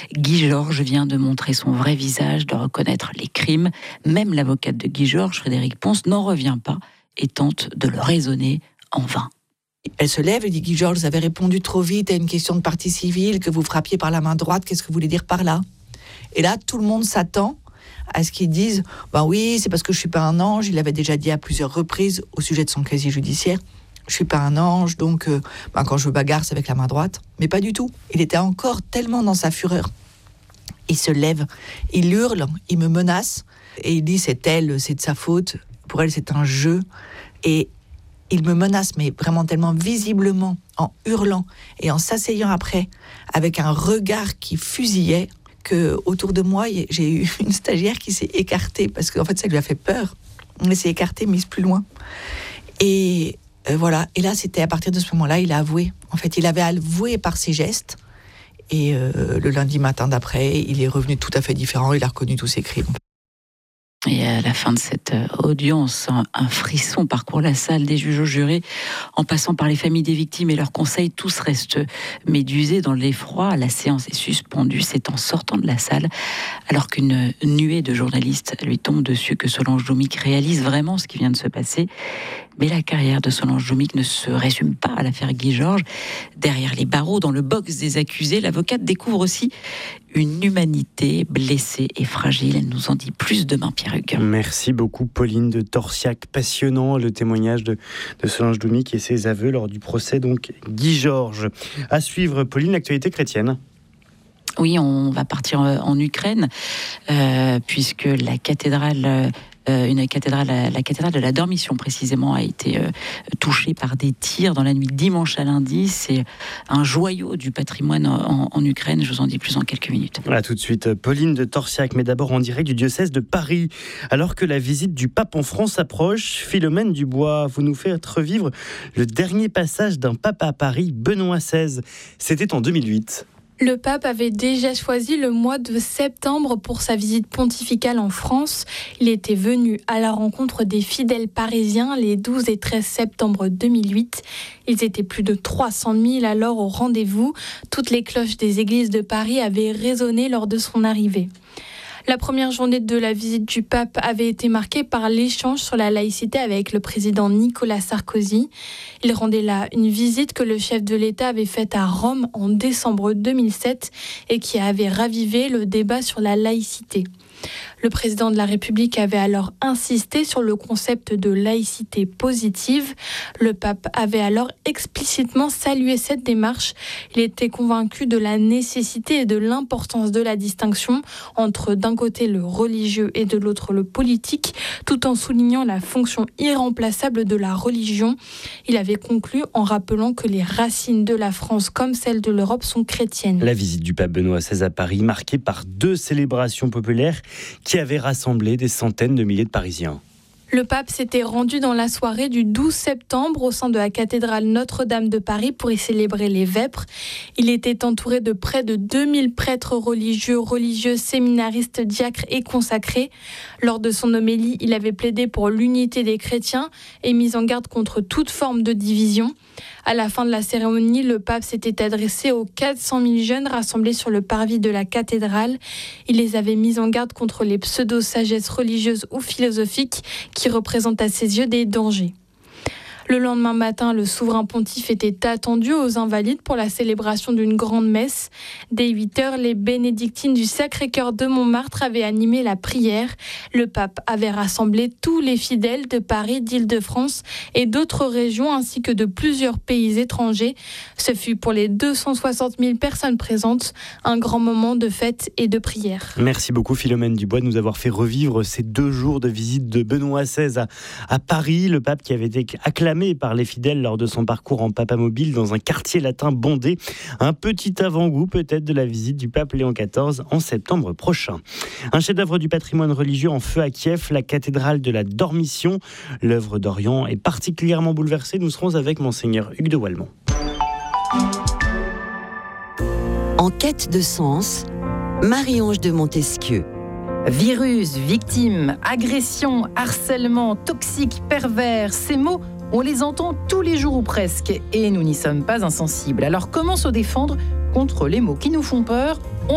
Guy Georges vient de montrer son vrai visage, de reconnaître les crimes. Même l'avocate de Guy Georges, Frédéric Pons, n'en revient pas et tente de le raisonner en vain. Elle se lève et dit: Guy Georges, vous avez répondu trop vite à une question de partie civile, que vous frappiez par la main droite, qu'est-ce que vous voulez dire par là? Et là, tout le monde s'attend à ce qu'ils disent: ben oui, c'est parce que je suis pas un ange. Il l'avait déjà dit à plusieurs reprises au sujet de son casier judiciaire. Je suis pas un ange, donc quand je bagarre, c'est avec la main droite. Mais pas du tout. Il était encore tellement dans sa fureur. Il se lève, il hurle, il me menace et il dit: c'est elle, c'est de sa faute. Pour elle, c'est un jeu. Et il me menace, mais vraiment tellement visiblement, en hurlant et en s'asseyant après, avec un regard qui fusillait, que autour de moi, j'ai eu une stagiaire qui s'est écartée, parce qu'en fait, ça lui a fait peur. Elle s'est écartée, mise plus loin. Et voilà. Et là, c'était à partir de ce moment-là, il a avoué. En fait, il avait avoué par ses gestes. Et le lundi matin d'après, il est revenu tout à fait différent. Il a reconnu tous ses crimes. Et à la fin de cette audience, un frisson parcourt la salle des juges au jurés, en passant par les familles des victimes et leurs conseils. Tous restent médusés dans l'effroi. La séance est suspendue. C'est en sortant de la salle, alors qu'une nuée de journalistes lui tombe dessus, que Solange Doumic réalise vraiment ce qui vient de se passer. Mais la carrière de Solange Doumic ne se résume pas à l'affaire Guy Georges. Derrière les barreaux, dans le box des accusés, l'avocate découvre aussi une humanité blessée et fragile. Elle nous en dit plus demain, Pierre Hugues. Merci beaucoup, Pauline de Torsiac. Passionnant le témoignage de Solange Doumic et ses aveux lors du procès, donc Guy Georges. À suivre, Pauline, l'actualité chrétienne. Oui, on va partir en Ukraine, puisque la cathédrale la cathédrale de la Dormition précisément a été touchée par des tirs dans la nuit de dimanche à lundi. C'est un joyau du patrimoine en Ukraine. Je vous en dis plus en quelques minutes. Voilà, tout de suite, Pauline de Torsiac, mais d'abord en direct du diocèse de Paris. Alors que la visite du pape en France approche, Philomène Dubois, vous nous faites revivre le dernier passage d'un pape à Paris, Benoît XVI. C'était en 2008. Le pape avait déjà choisi le mois de septembre pour sa visite pontificale en France. Il était venu à la rencontre des fidèles parisiens les 12 et 13 septembre 2008. Ils étaient plus de 300 000 alors au rendez-vous. Toutes les cloches des églises de Paris avaient résonné lors de son arrivée. La première journée de la visite du pape avait été marquée par l'échange sur la laïcité avec le président Nicolas Sarkozy. Il rendait là une visite que le chef de l'État avait faite à Rome en décembre 2007 et qui avait ravivé le débat sur la laïcité. Le président de la République avait alors insisté sur le concept de laïcité positive. Le pape avait alors explicitement salué cette démarche. Il était convaincu de la nécessité et de l'importance de la distinction entre d'un côté le religieux et de l'autre le politique, tout en soulignant la fonction irremplaçable de la religion. Il avait conclu en rappelant que les racines de la France comme celles de l'Europe sont chrétiennes. La visite du pape Benoît XVI à Paris, marquée par 2 célébrations populaires qui avaient rassemblé des centaines de milliers de Parisiens. Le pape s'était rendu dans la soirée du 12 septembre au sein de la cathédrale Notre-Dame de Paris pour y célébrer les vêpres. Il était entouré de près de 2000 prêtres religieux, religieuses, séminaristes, diacres et consacrés. Lors de son homélie, il avait plaidé pour l'unité des chrétiens et mis en garde contre toute forme de division. À la fin de la cérémonie, le pape s'était adressé aux 400 000 jeunes rassemblés sur le parvis de la cathédrale. Il les avait mis en garde contre les pseudo-sagesses religieuses ou philosophiques qui représentent à ses yeux des dangers. Le lendemain matin, le souverain pontife était attendu aux Invalides pour la célébration d'une grande messe. Dès 8h, les bénédictines du Sacré-Cœur de Montmartre avaient animé la prière. Le pape avait rassemblé tous les fidèles de Paris, d'Île-de-France et d'autres régions, ainsi que de plusieurs pays étrangers. Ce fut pour les 260 000 personnes présentes un grand moment de fête et de prière. Merci beaucoup Philomène Dubois de nous avoir fait revivre ces 2 jours de visite de Benoît XVI à Paris. Le pape qui avait été acclamé par les fidèles lors de son parcours en papamobile dans un quartier latin bondé. Un petit avant-goût peut-être de la visite du pape Léon XIV en septembre prochain. Un chef-d'œuvre du patrimoine religieux en feu à Kiev, la cathédrale de la Dormition. L'œuvre d'Orient est particulièrement bouleversée. Nous serons avec monseigneur Hugues de Walmont. En quête de sens, Marie-Ange de Montesquieu. Virus, victime, agression, harcèlement, toxique, pervers, ces mots, on les entend tous les jours ou presque, et nous n'y sommes pas insensibles. Alors comment se défendre contre les mots qui nous font peur ?